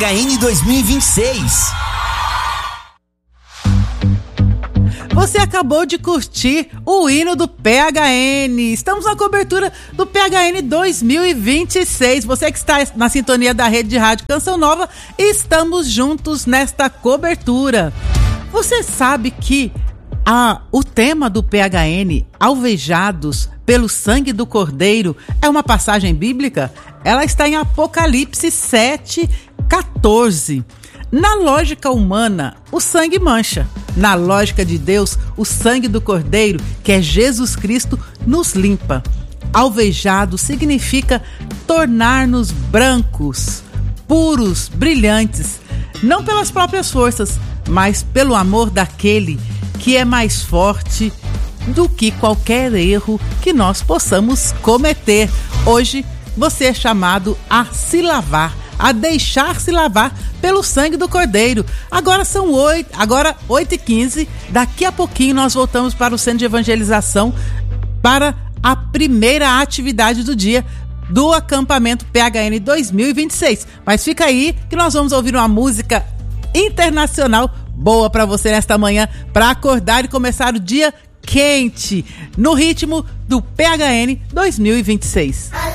PHN 2026. Você acabou de curtir o hino do PHN. Estamos na cobertura do PHN 2026. Você que está na sintonia da rede de rádio Canção Nova, estamos juntos nesta cobertura. Você sabe que o tema do PHN, Alvejados pelo Sangue do Cordeiro, é uma passagem bíblica? Ela está em Apocalipse 7:14. Na lógica humana, o sangue mancha. Na lógica de Deus, o sangue do Cordeiro, que é Jesus Cristo, nos limpa. Alvejado significa tornar-nos brancos, puros, brilhantes, não pelas próprias forças, mas pelo amor daquele que é mais forte do que qualquer erro que nós possamos cometer. Hoje, você é chamado a se lavar, a deixar-se lavar pelo sangue do Cordeiro. Agora são 8h15. Daqui a pouquinho nós voltamos para o Centro de Evangelização para a primeira atividade do dia do acampamento PHN 2026. Mas fica aí que nós vamos ouvir uma música internacional boa para você nesta manhã, para acordar e começar o dia quente, no ritmo do PHN 2026.